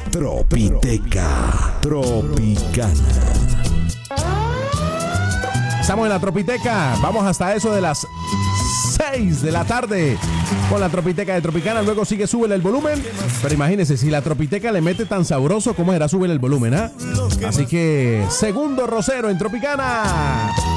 Tropiteca Tropicana. Estamos en la Tropiteca. Vamos hasta eso de las 6 de la tarde con la Tropiteca de Tropicana. Luego sigue Súbele el volumen. Pero imagínense, si la Tropiteca le mete tan sabroso, ¿cómo será Súbele el volumen? Así que segundo rocero en Tropicana.